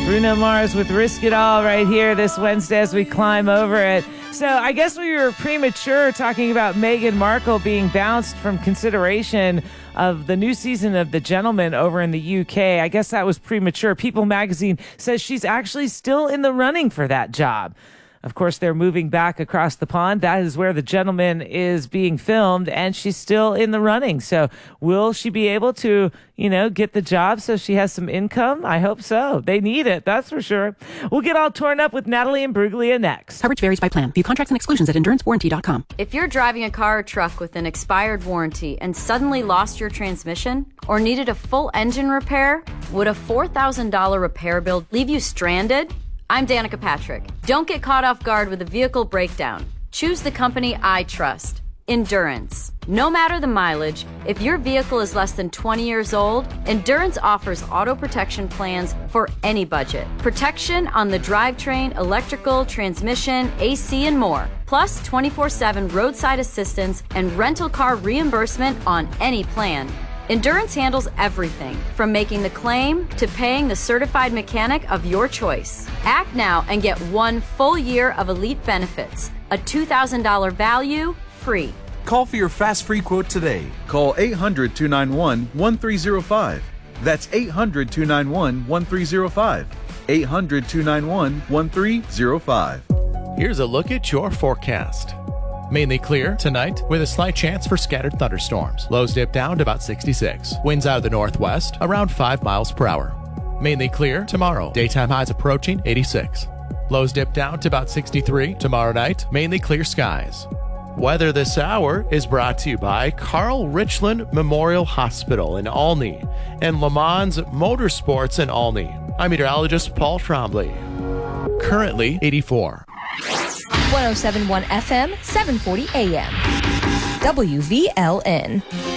Bruno Mars with Risk It All right here this Wednesday as we climb over it. So I guess we were premature talking about Meghan Markle being bounced from consideration of the new season of The Gentleman over in the UK. I guess that was premature. People magazine says she's actually still in the running for that job. Of course, they're moving back across the pond. That is where The Gentleman is being filmed, and she's still in the running. So will she be able to, get the job so she has some income? I hope so. They need it, that's for sure. We'll get all torn up with Natalie and Bruglia next. Coverage varies by plan. View contracts and exclusions at endurancewarranty.com. If you're driving a car or truck with an expired warranty and suddenly lost your transmission or needed a full engine repair, would a $4,000 repair bill leave you stranded? I'm Danica Patrick. Don't get caught off guard with a vehicle breakdown. Choose the company I trust, Endurance. No matter the mileage, if your vehicle is less than 20 years old, Endurance offers auto protection plans for any budget. Protection on the drivetrain, electrical, transmission, AC, and more. Plus 24/7 roadside assistance and rental car reimbursement on any plan. Endurance handles everything, from making the claim to paying the certified mechanic of your choice. Act now and get 1 full year of elite benefits. A $2,000 value, free. Call for your fast free quote today. Call 800-291-1305. That's 800-291-1305. 800-291-1305. Here's a look at your forecast. Mainly clear tonight with a slight chance for scattered thunderstorms. Lows dip down to about 66. Winds out of the northwest around 5 miles per hour. Mainly clear tomorrow. Daytime highs approaching 86. Lows dip down to about 63. Tomorrow night, mainly clear skies. Weather this hour is brought to you by Carl Richland Memorial Hospital in Olney and Le Mans Motorsports in Olney. I'm meteorologist Paul Trombley. Currently 84. 107.1 FM, 740 AM. WVLN.